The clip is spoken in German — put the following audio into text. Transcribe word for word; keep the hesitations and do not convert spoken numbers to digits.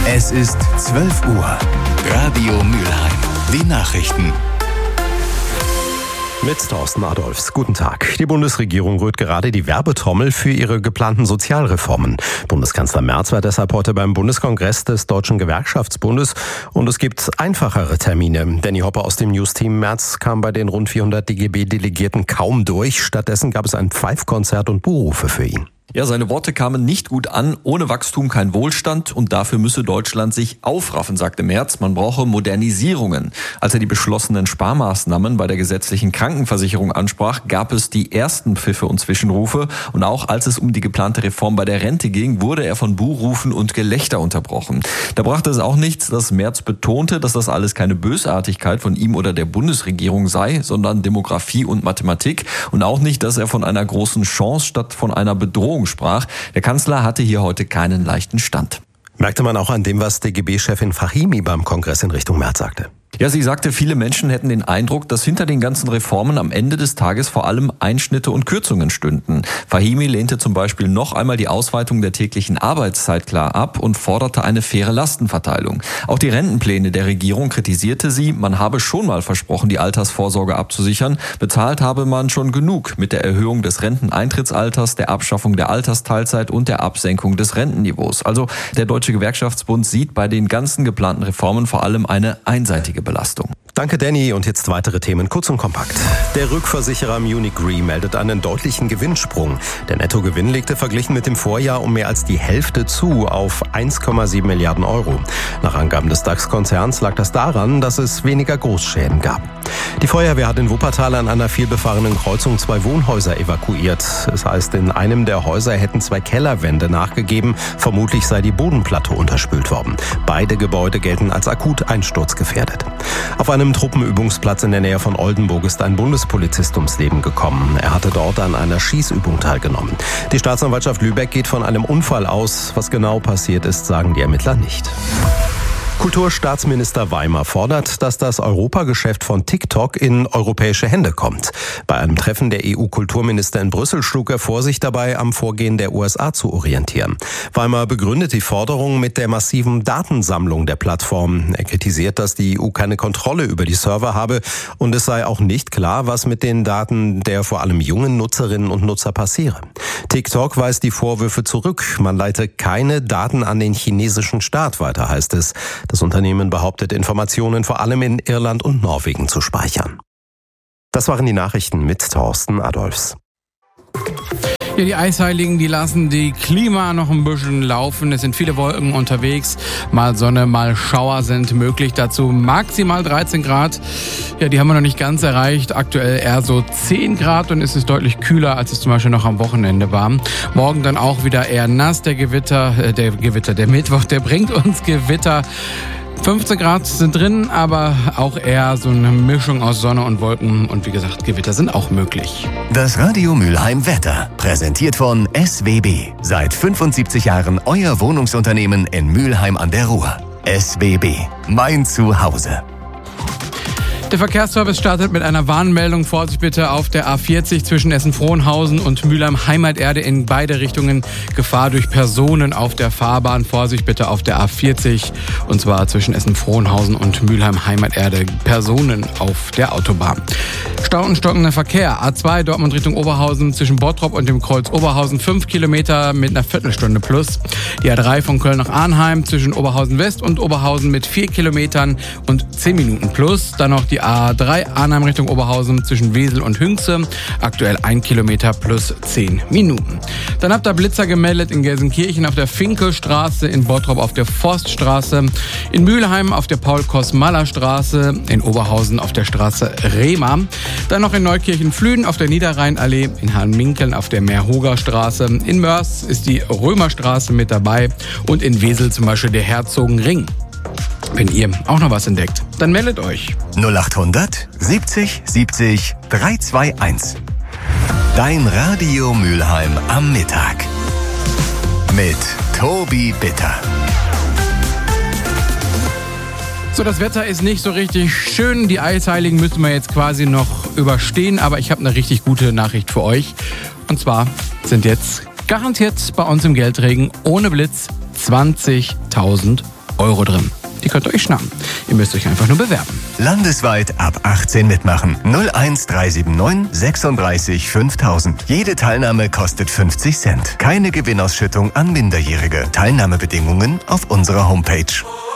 Es ist zwölf Uhr. Radio Mülheim. Die Nachrichten. Mit Thorsten Adolfs. Guten Tag. Die Bundesregierung rührt gerade die Werbetrommel für ihre geplanten Sozialreformen. Bundeskanzler Merz war deshalb heute beim Bundeskongress des Deutschen Gewerkschaftsbundes. Und es gibt einfachere Termine. Danny Hoppe aus dem News-Team. Merz kam bei den rund vierhundert D G B-Delegierten kaum durch. Stattdessen gab es ein Pfeifkonzert und Buhrufe für ihn. Ja, seine Worte kamen nicht gut an. Ohne Wachstum kein Wohlstand und dafür müsse Deutschland sich aufraffen, sagte Merz. Man brauche Modernisierungen. Als er die beschlossenen Sparmaßnahmen bei der gesetzlichen Krankenversicherung ansprach, gab es die ersten Pfiffe und Zwischenrufe. Und auch als es um die geplante Reform bei der Rente ging, wurde er von Buhrufen und Gelächter unterbrochen. Da brachte es auch nichts, dass Merz betonte, dass das alles keine Bösartigkeit von ihm oder der Bundesregierung sei, sondern Demografie und Mathematik. Und auch nicht, dass er von einer großen Chance statt von einer Bedrohung sprach. Der Kanzler hatte hier heute keinen leichten Stand. Merkte man auch an dem, was D G B-Chefin Fahimi beim Kongress in Richtung Merz sagte. Ja, sie sagte, viele Menschen hätten den Eindruck, dass hinter den ganzen Reformen am Ende des Tages vor allem Einschnitte und Kürzungen stünden. Fahimi lehnte zum Beispiel noch einmal die Ausweitung der täglichen Arbeitszeit klar ab und forderte eine faire Lastenverteilung. Auch die Rentenpläne der Regierung kritisierte sie. Man habe schon mal versprochen, die Altersvorsorge abzusichern. Bezahlt habe man schon genug mit der Erhöhung des Renteneintrittsalters, der Abschaffung der Altersteilzeit und der Absenkung des Rentenniveaus. Also der Deutsche Gewerkschaftsbund sieht bei den ganzen geplanten Reformen vor allem eine einseitige Belastung. Danke, Danny. Und jetzt weitere Themen, kurz und kompakt. Der Rückversicherer Munich Re meldet einen deutlichen Gewinnsprung. Der Nettogewinn legte verglichen mit dem Vorjahr um mehr als die Hälfte zu, auf eins Komma sieben Milliarden Euro. Nach Angaben des DAX-Konzerns lag das daran, dass es weniger Großschäden gab. Die Feuerwehr hat in Wuppertal an einer vielbefahrenen Kreuzung zwei Wohnhäuser evakuiert. Es heißt, in einem der Häuser hätten zwei Kellerwände nachgegeben. Vermutlich sei die Bodenplatte unterspült worden. Beide Gebäude gelten als akut einsturzgefährdet. Auf einem Truppenübungsplatz in der Nähe von Oldenburg ist ein Bundespolizist ums Leben gekommen. Er hatte dort an einer Schießübung teilgenommen. Die Staatsanwaltschaft Lübeck geht von einem Unfall aus. Was genau passiert ist, sagen die Ermittler nicht. Kulturstaatsminister Weimer fordert, dass das Europageschäft von TikTok in europäische Hände kommt. Bei einem Treffen der E U-Kulturminister in Brüssel schlug er vor, sich dabei am Vorgehen der U S A zu orientieren. Weimer begründet die Forderung mit der massiven Datensammlung der Plattform. Er kritisiert, dass die E U keine Kontrolle über die Server habe und es sei auch nicht klar, was mit den Daten der vor allem jungen Nutzerinnen und Nutzer passiere. TikTok weist die Vorwürfe zurück. Man leite keine Daten an den chinesischen Staat weiter, heißt es. Das Unternehmen behauptet, Informationen vor allem in Irland und Norwegen zu speichern. Das waren die Nachrichten mit Thorsten Adolfs. Ja, die Eisheiligen, die lassen die Klima noch ein bisschen laufen. Es sind viele Wolken unterwegs. Mal Sonne, mal Schauer sind möglich. Dazu maximal dreizehn Grad. Ja, die haben wir noch nicht ganz erreicht. Aktuell eher so zehn Grad und es ist deutlich kühler, als es zum Beispiel noch am Wochenende war. Morgen dann auch wieder eher nass. Der Gewitter, äh, der Gewitter, der Mittwoch, der bringt uns Gewitter. fünfzehn Grad sind drin, aber auch eher so eine Mischung aus Sonne und Wolken. Und wie gesagt, Gewitter sind auch möglich. Das Radio Mülheim Wetter, präsentiert von S W B. Seit fünfundsiebzig Jahren euer Wohnungsunternehmen in Mülheim an der Ruhr. S W B, mein Zuhause. Der Verkehrsservice startet mit einer Warnmeldung. Vorsicht bitte auf der A vierzig zwischen Essen-Frohnhausen und Mülheim Heimaterde in beide Richtungen. Gefahr durch Personen auf der Fahrbahn. Vorsicht bitte auf der A vierzig und zwar zwischen Essen-Frohnhausen und Mülheim Heimaterde. Personen auf der Autobahn. Stau und stockender Verkehr. A zwei Dortmund Richtung Oberhausen zwischen Bottrop und dem Kreuz Oberhausen fünf Kilometer mit einer Viertelstunde plus. Die A drei von Köln nach Arnheim zwischen Oberhausen West und Oberhausen mit vier Kilometern und zehn Minuten plus. Dann noch die A drei Arnheim Richtung Oberhausen zwischen Wesel und Hünxe. Aktuell ein Kilometer plus zehn Minuten. Dann habt ihr Blitzer gemeldet in Gelsenkirchen auf der Finkelstraße, in Bottrop auf der Forststraße, in Mülheim auf der Paul-Kosmaller-Straße, in Oberhausen auf der Straße Rehma. Dann noch in Neukirchen-Flühen auf der Niederrheinallee, in Hahnminkeln auf der Meerhoger-Straße. In Mörs ist die Römerstraße mit dabei und in Wesel zum Beispiel der Herzogenring. Wenn ihr auch noch was entdeckt, dann meldet euch. null achthundert siebzig siebzig dreihunderteinundzwanzig. Dein Radio Mülheim am Mittag. Mit Tobi Bitter. So, das Wetter ist nicht so richtig schön. Die Eisheiligen müssen wir jetzt quasi noch überstehen. Aber ich habe eine richtig gute Nachricht für euch. Und zwar sind jetzt garantiert bei uns im Geldregen ohne Blitz zwanzigtausend Euro drin. Die könnt ihr euch schnappen. Ihr müsst euch einfach nur bewerben. Landesweit ab achtzehn mitmachen. null eins drei sieben neun sechsunddreißig fünftausend. Jede Teilnahme kostet fünfzig Cent. Keine Gewinnausschüttung an Minderjährige. Teilnahmebedingungen auf unserer Homepage.